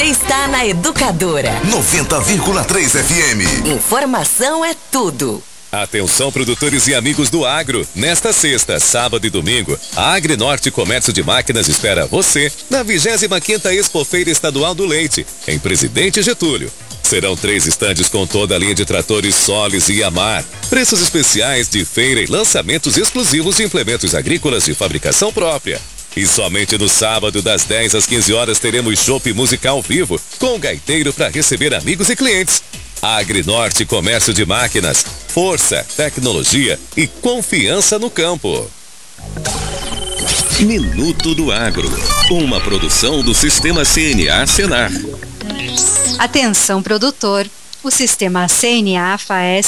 está na Educadora 90,3 FM. Informação é tudo. Atenção, produtores e amigos do agro. Nesta sexta, sábado e domingo, a Agrinorte Comércio de Máquinas espera você na 25ª Expofeira Estadual do Leite, em Presidente Getúlio. Serão 3 estandes com toda a linha de tratores Solis e Yamar. Preços especiais de feira e lançamentos exclusivos de implementos agrícolas de fabricação própria. E somente no sábado, das 10 às 15 horas, teremos chopp musical vivo, com gaiteiro para receber amigos e clientes. Agrinorte Comércio de Máquinas. Força, tecnologia e confiança no campo. Minuto do Agro. Uma produção do Sistema CNA Senar. Atenção, produtor. O Sistema CNA FAES